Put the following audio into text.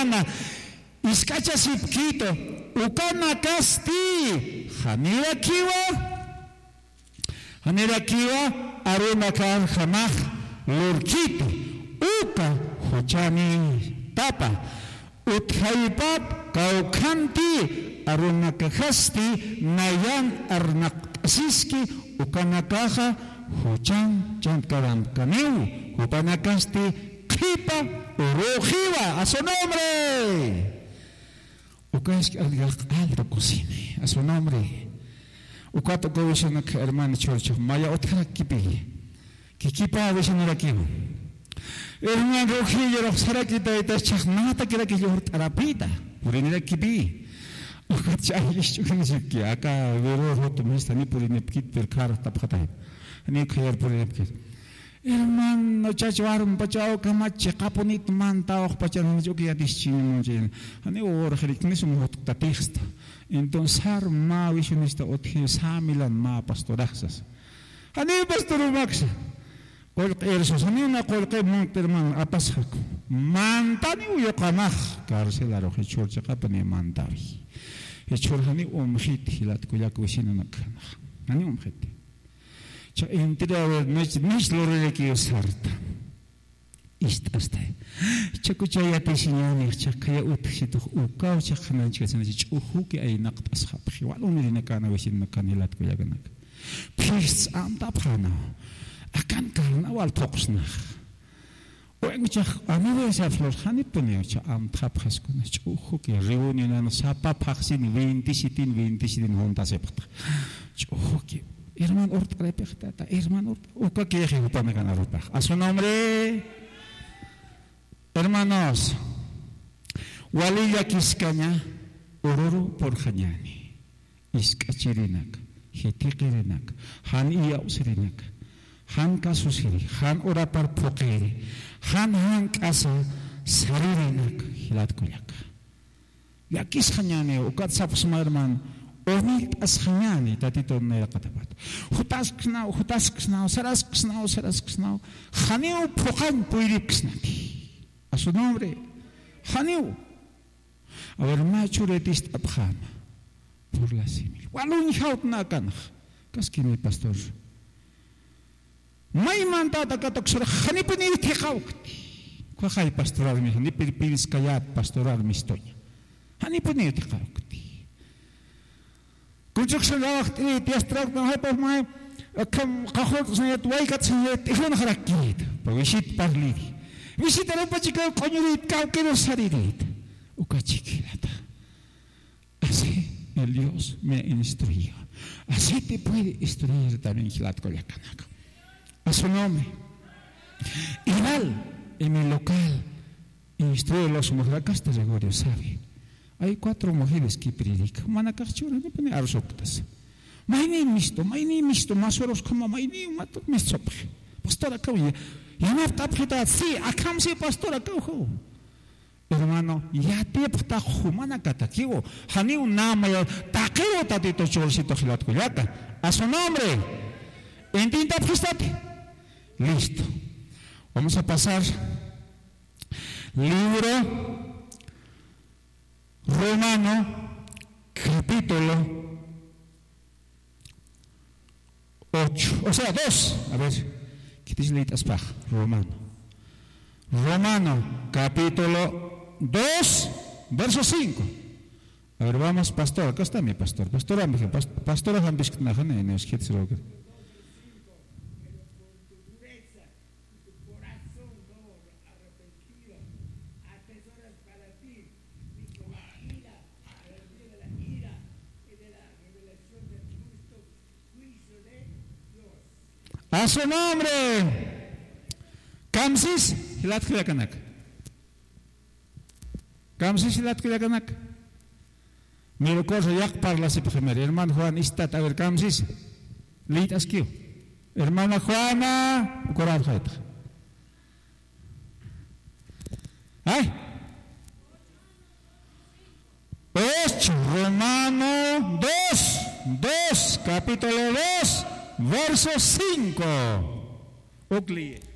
hermana, iskacha sipkito, ukana kasti, hanira kiwa, aruna kan jamaj, lurkito, uka, hochani, tapa, uthaipap, kaukanti, aruna kakasti, nayan arnakasiski, ukana kaja, hochan, chankaram kaniu, upanakasti, kipa, urujiva, a su nombre. Ukash alto cocine, a su nombre. Ukato kovishanak hermano chorcho, maya otra kipi, kikipa vishanarakivo. Hermano rojillo, sarakita y tachachnata que era que yo tarapita, purinera kipi. Ukachayis chukiniki, acá vero roto mista ni purinepkit per car tapkatay. Ni khair purinepkit. Hermano chachuarum pachao kamache kaponit mantao pachan yo que adischin jin. Ani or khriknis mo tatista. Entonces har ma visionista othe samilan ma pastoraxas. Ani pastorumaxa. Qol qirsos ani una qol qib monterman apashak. Mantani yo qamaj carcelaro hechurcha kapani mantavi. Hechurhani umhit hilat kuyak visinanak. Ani umhit. Cha entera mes lorele que sarta. Istasta. Chakuchaya tesinyani chakaya utxito ukau chakhanan chasana chuhu que ay naqtas khaphi walunina kana visin kanilat kuyaganak. Pis amta phana. Akan kana wal toqsna. Oengchak amigo esa flor hanipuni cha amta phaskuna chuhu que reuniona sapa phaksin 27 honta septa. Chuhu que hermano orta repetata, hermano orta que ejecutame ganarota. A su nombre, hermanos, walilla kiskaña, ororo por jañani, iskachirinak, hitiqirinak, han iyausirinak, han kasusiri, han orapar pokiri, han kasa saririnak, hilat koyak. Yakis jañani, ukat sapsma hermano, Onit askhanyani tatito na katapat. Hutasknao, sarasknao. Haneu pokan puiripsnati. A su nombre, Haneu. A ver, machuretist abhana. Por la simil. Walun haut na kanach. Kaskini pastor. May mantata katoksor hanipuni tikawkti. Kwakay pastoral mi, hanipiris kayat pastoral mistonya. Hanipuni tikawkti. Construction lacht die strak na hop my kam qahot sayat waikat sayat ihon kharakit pavishit parlit visit alopachika qonyurit kawkero saririt ukachikilata así el Dios me instruía así te puede instruir también Gilat Koyakanaka a su nombre igual en mi local instruye los mujeres de Gregorio sabe. Hay 4 mujeres que predican. Manakachura ni pone arsoptas. Maini misto, masoros como maini mato misto. Pastora Kauya. Ya no está preta sí, acá se pastora Kauho. Hermano, ya te pata humanakata kiwo. Hani un nama ya taquero tatito chorcito Gilat Koyaka. A su nombre. Entienda prestate. Listo. Vamos a pasar libro Romano, capítulo 8, o sea, 2. A ver, ¿qué dice la Taspaj? Romano, capítulo 2, verso 5. A ver, vamos, pastor. Acá está mi pastor. Pastor Ambisknajane, en el Hitzroger. A su nombre, Kamsis Hilat Kuyakanak. Mira cosa ya parla se primero. Hermano Juan está a ver Kamsis. Lit askio. Hermana Juana, Corad Haita. ¿Ay? 8, Romano 2, capítulo 2. Verso 5. Oglie.